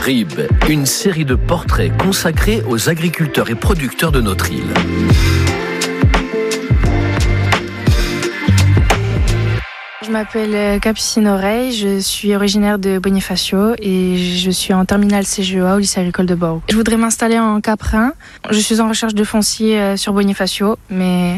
RIB, une série de portraits consacrés aux agriculteurs et producteurs de notre île. Je m'appelle Capucine Oreille, je suis originaire de Bonifacio et je suis en terminale CGEA au lycée agricole de Bordeaux. Je voudrais m'installer en Caprin. Je suis en recherche de foncier sur Bonifacio, mais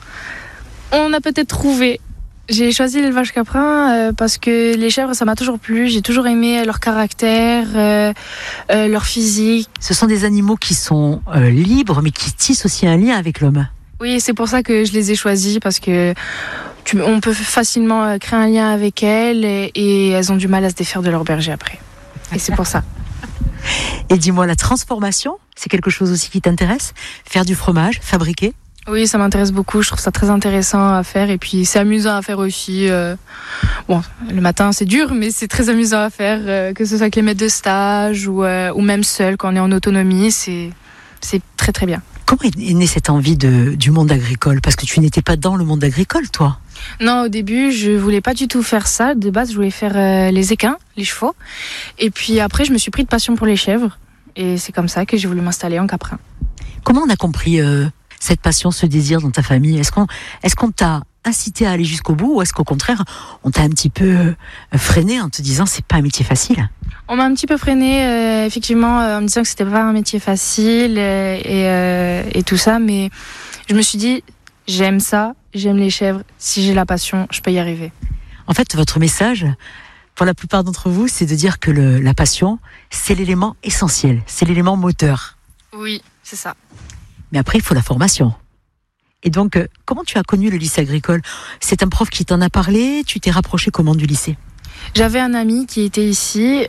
on a peut-être trouvé. J'ai choisi l'élevage caprin parce que les chèvres, ça m'a toujours plu. J'ai toujours aimé leur caractère, leur physique. Ce sont des animaux qui sont libres, mais qui tissent aussi un lien avec l'homme. Oui, c'est pour ça que je les ai choisis, parce que on peut facilement créer un lien avec elles et elles ont du mal à se défaire de leur berger après. Et c'est pour ça. Et dis-moi, la transformation, c'est quelque chose aussi qui t'intéresse ? Faire du fromage, fabriquer ? Oui, ça m'intéresse beaucoup. Je trouve ça très intéressant à faire et puis c'est amusant à faire aussi. Bon, le matin c'est dur, mais c'est très amusant à faire, que ce soit avec les maîtres de stage ou même seul quand on est en autonomie. C'est très très bien. Comment est née cette envie du monde agricole ? Parce que tu n'étais pas dans le monde agricole, toi. Non, au début, je voulais pas du tout faire ça. De base, je voulais faire les équins, les chevaux. Et puis après, je me suis pris de passion pour les chèvres. Et c'est comme ça que j'ai voulu m'installer en Caprin. Comment on a compris cette passion, ce désir dans ta famille ? Est-ce qu'on t'a incité à aller jusqu'au bout, ou est-ce qu'au contraire, on t'a un petit peu freiné en te disant c'est pas un métier facile ? On m'a un petit peu freiné, effectivement, en me disant que c'était pas un métier facile et tout ça, mais je me suis dit, j'aime ça, j'aime les chèvres, si j'ai la passion, je peux y arriver. En fait, votre message, pour la plupart d'entre vous, c'est de dire que la passion, c'est l'élément essentiel, c'est l'élément moteur. Oui, c'est ça. Mais après, il faut la formation. Et donc, comment tu as connu le lycée agricole ? C'est un prof qui t'en a parlé ? Tu t'es rapproché comment du lycée ? J'avais un ami qui était ici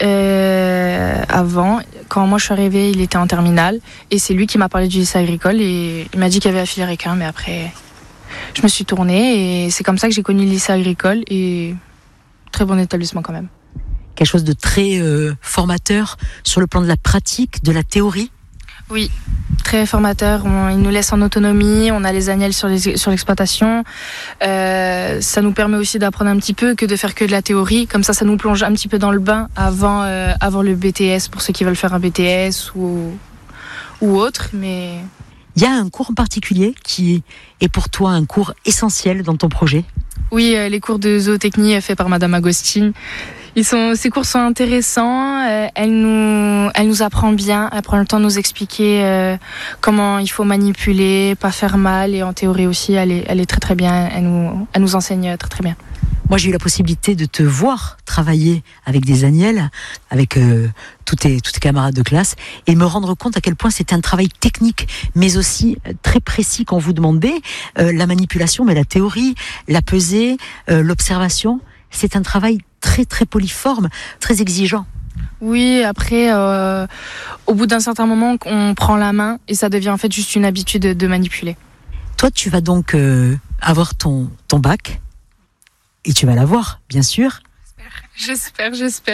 avant. Quand moi je suis arrivée, il était en terminale. Et c'est lui qui m'a parlé du lycée agricole. Et il m'a dit qu'il y avait la filière équin. Mais après, je me suis tournée. Et c'est comme ça que j'ai connu le lycée agricole. Et très bon établissement quand même. Quelque chose de très formateur sur le plan de la pratique, de la théorie ? Oui, très formateur. Il nous laisse en autonomie, on a les agnelles sur l'exploitation. Ça nous permet aussi d'apprendre un petit peu que de faire que de la théorie. Comme ça nous plonge un petit peu dans le bain avant le BTS, pour ceux qui veulent faire un BTS ou autre. Mais il y a un cours en particulier qui est pour toi un cours essentiel dans ton projet ? Oui, les cours de zootechnie faits par Madame Agostine. Ces cours sont intéressants, elle nous apprend bien, elle prend le temps de nous expliquer comment il faut manipuler, pas faire mal, et en théorie aussi, elle est très très bien, elle nous enseigne très très bien. Moi, j'ai eu la possibilité de te voir travailler avec des agnelles, avec tous tes camarades de classe, et me rendre compte à quel point c'était un travail technique, mais aussi très précis quand vous demandez la manipulation, mais la théorie, la pesée, l'observation. C'est un travail très très polyforme, très exigeant. Oui, après, au bout d'un certain moment, on prend la main et ça devient en fait juste une habitude de manipuler. Toi, tu vas donc avoir ton bac, et tu vas l'avoir, bien sûr. J'espère.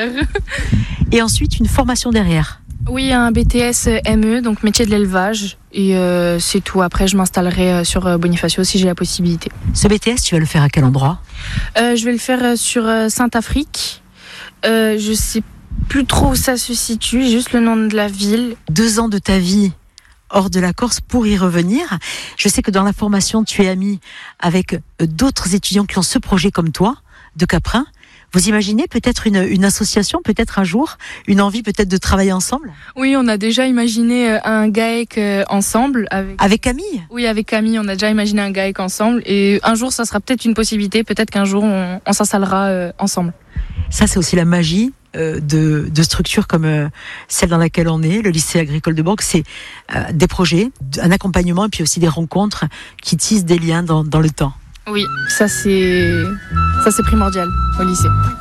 Et ensuite, une formation derrière. Oui, un BTS ME, donc métier de l'élevage. Et c'est tout. Après, je m'installerai sur Bonifacio si j'ai la possibilité. Ce BTS, tu vas le faire à quel endroit ? Je vais le faire sur Saint-Afrique. Je sais plus trop où ça se situe, juste le nom de la ville. 2 ans de ta vie hors de la Corse pour y revenir. Je sais que dans la formation, tu es amie avec d'autres étudiants qui ont ce projet comme toi, de Caprin. Vous imaginez peut-être une association, peut-être un jour, une envie peut-être de travailler ensemble ? Oui, on a déjà imaginé un GAEC ensemble. Avec Camille ? Oui, avec Camille, on a déjà imaginé un GAEC ensemble. Et un jour, ça sera peut-être une possibilité. Peut-être qu'un jour, on s'installera ensemble. Ça, c'est aussi la magie de structures comme celle dans laquelle on est, le lycée agricole de Bordeaux. C'est des projets, un accompagnement et puis aussi des rencontres qui tissent des liens dans le temps. Oui, ça c'est primordial au lycée.